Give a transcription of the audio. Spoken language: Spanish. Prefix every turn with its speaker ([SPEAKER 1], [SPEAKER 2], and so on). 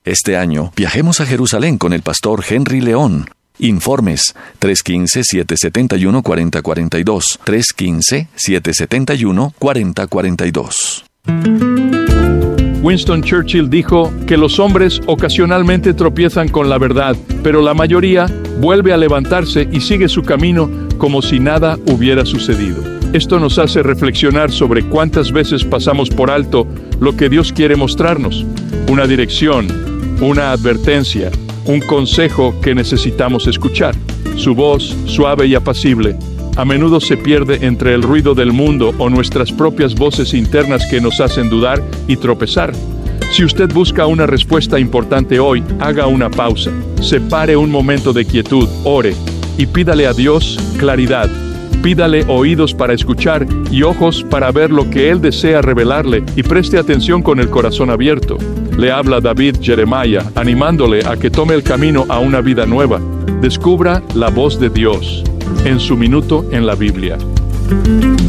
[SPEAKER 1] Este año, viajemos a Jerusalén con el pastor Henry León. Informes 315-771-4042, 315-771-4042.
[SPEAKER 2] Winston Churchill dijo que los hombres ocasionalmente tropiezan con la verdad, pero la mayoría vuelve a levantarse y sigue su camino como si nada hubiera sucedido. Esto nos hace reflexionar sobre cuántas veces pasamos por alto lo que Dios quiere mostrarnos, una dirección, una advertencia, un consejo que necesitamos escuchar. Su voz, suave y apacible, a menudo se pierde entre el ruido del mundo o nuestras propias voces internas que nos hacen dudar y tropezar. Si usted busca una respuesta importante hoy, haga una pausa, separe un momento de quietud, ore y pídale a Dios claridad. Pídale oídos para escuchar y ojos para ver lo que Él desea revelarle, y preste atención con el corazón abierto. Le habla David Jeremiah, animándole a que tome el camino a una vida nueva. Descubra la voz de Dios en su minuto en la Biblia.